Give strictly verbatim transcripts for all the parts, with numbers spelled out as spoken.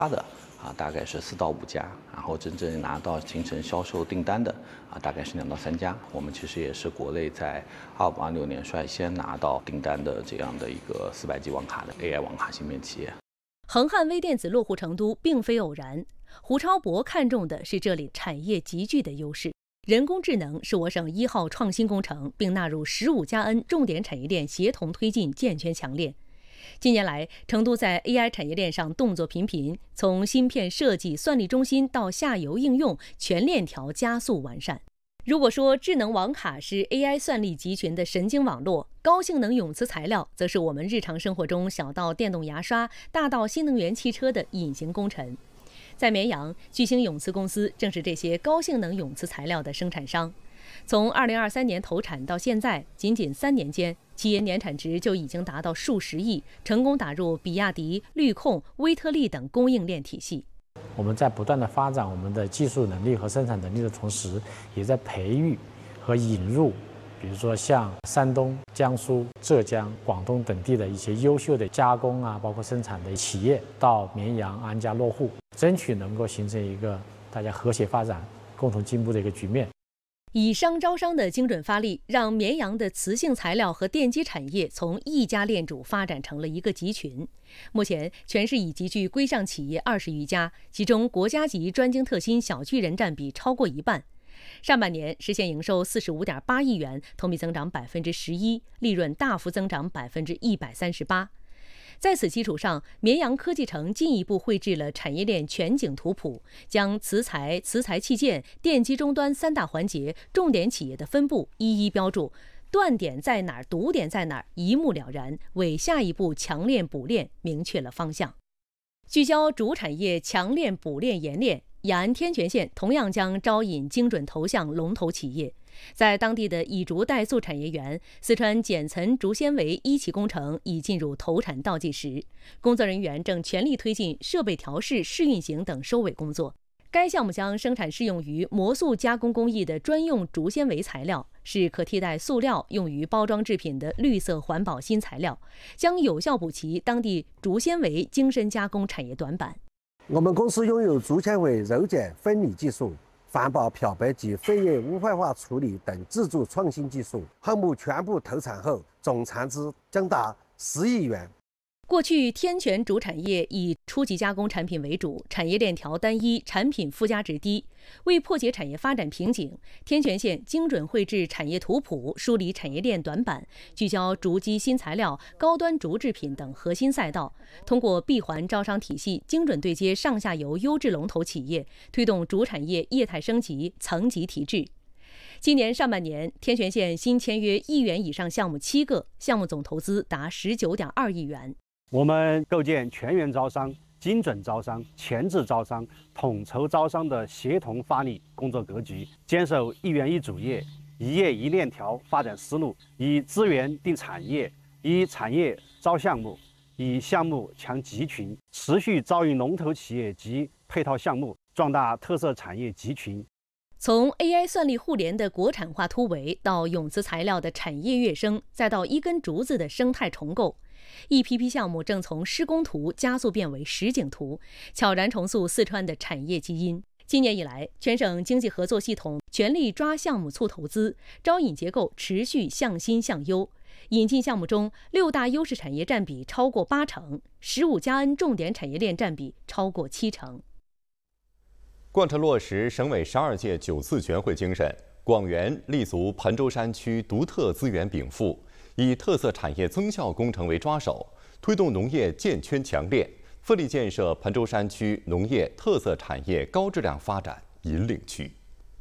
发的啊，大概是四到五家，然后真正拿到形成销售订单的啊，大概是两到三家。我们其实也是国内在二五二六年率先拿到订单的这样的一个四百 G 网卡的 A I 网卡芯片企业。 恒汉微电子落户成都并非偶然，胡超博看重的是这里产业集聚的优势。人工智能是我省一号创新工程，并纳入十五加 N 重点产业链协同推进，健全强链。近年来，成都在 A I 产业链上动作频频，从芯片设计、算力中心到下游应用，全链条加速完善。如果说智能网卡是 A I 算力集群的神经网络，高性能永磁材料则是我们日常生活中小到电动牙刷，大到新能源汽车的隐形功臣。在绵阳，巨星永磁公司正是这些高性能永磁材料的生产商。从二零二三年投产到现在，仅仅三年间，企业年产值就已经达到数十亿，成功打入比亚迪、绿控、威特利等供应链体系。 我们在不断的发展我们的技术能力和生产能力的同时，也在培育和引入，比如说像山东、江苏、浙江、广东等地的一些优秀的加工啊，包括生产的企业到绵阳安家落户，争取能够形成一个大家和谐发展、共同进步的一个局面。 以商招商的精准发力，让绵阳的磁性材料和电机产业从一家链主发展成了一个集群。目前，全市已集聚规上企业二十余家，其中国家级专精特新小巨人占比超过一半。上半年实现营收四十五点八亿元，同比增长百分之十一，利润大幅增长百分之一百三十八。在此基础上，绵阳科技城进一步绘制了产业链全景图谱，将磁材、磁材器件、电机终端三大环节重点企业的分布一一标注，断点在哪儿、堵点在哪儿，一目了然，为下一步强链补链明确了方向。聚焦主产业强链补链研链，雅安天全县同样将招引精准投向龙头企业。在当地的乙竹代塑产业园，四川碱层竹纤维一期工程已进入投产倒计时，工作人员正全力推进设备调试、试运行等收尾工作。该项目将生产适用于模塑加工工艺的专用竹纤维材料，是可替代塑料用于包装制品的绿色环保新材料，将有效补齐当地竹纤维精深加工产业短板。 我们公司拥有竹纤维柔碱分离技术、环保漂白及废液无害化处理等自主创新技术。项目全部投产后，总产值将达十亿元。 过去，天全竹产业以初级加工产品为主，产业链条单一，产品附加值低。为破解产业发展瓶颈，天全县精准绘制产业图谱，梳理产业链短板，聚焦竹基新材料、高端竹制品等核心赛道，通过闭环招商体系，精准对接上下游优质龙头企业，推动竹产业业态升级、层级提质。今年上半年，天全县新签约亿元以上项目七个，项目总投资达十九点二亿元。 我们构建全员招商、精准招商、前置招商、统筹招商的协同发力工作格局，坚守一园一主业、一业一链条发展思路，以资源定产业，以产业招项目，以项目强集群，持续招引龙头企业及配套项目，壮大特色产业集群。 从 A I 算力互联的国产化突围，到永磁材料的产业跃升，再到一根竹子的生态重构，一批批项目正从施工图加速变为实景图，悄然重塑四川的产业基因。今年以来，全省经济合作系统全力抓项目促投资，招引结构持续向新向优。引进项目中，六大优势产业占比超过八成，十五加 N 重点产业链占比超过七成。 贯彻落实省委十二届九次全会精神，广元立足彭州山区独特资源禀赋，以特色产业增效工程为抓手，推动农业健全强链，奋力建设彭州山区农业特色产业高质量发展引领区。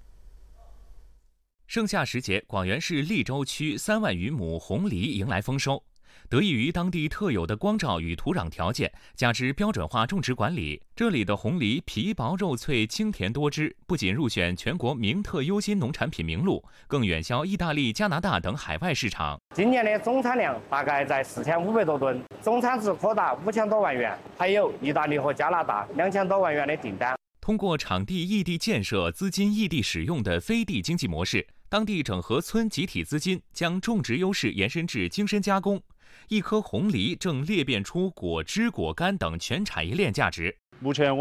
盛夏时节，广元市利州区三万余亩红梨迎来丰收。得益于当地特有的光照与土壤条件，加之标准化种植管理，这里的红梨皮薄肉脆、清甜多汁，不仅入选全国名特优新农产品名录，更远销意大利、加拿大等海外市场。 今年的总产量大概在四千五百多吨，总产值可达五千多万元，还有意大利和加拿大两千多万元的订单。 通过场地异地建设、资金异地使用的飞地经济模式，当地整合村集体资金，将种植优势延伸至精深加工。一颗红梨正裂变出果汁、果干等全产业链价值。 目前